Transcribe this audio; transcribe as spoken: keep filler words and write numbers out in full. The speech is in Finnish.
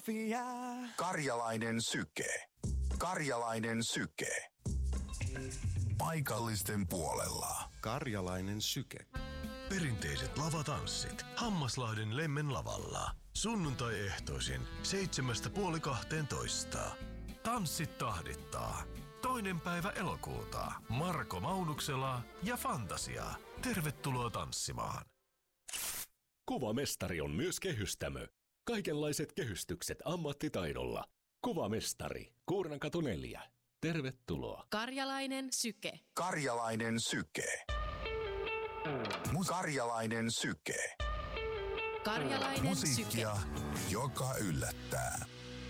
Sofia. Karjalainen syke. Karjalainen syke. Paikallisten puolella. Karjalainen syke. Perinteiset lavatanssit Hammaslahden Lemmen lavalla. Sunnuntai-ehtoisin seitsemästä puoli kahteentoista. Tanssit tahdittaa. Toinen päivä elokuuta. Marko Maunuksela ja Fantasia. Tervetuloa tanssimaan. Kuvamestari on myös kehystämö. Kaikenlaiset kehystykset ammattitaidolla. Kuvamestari. Kuurnankatu neljä. Tervetuloa. Karjalainen syke. Karjalainen syke. Karjalainen syke. Karjalainen Musiikkia, syke. joka yllättää.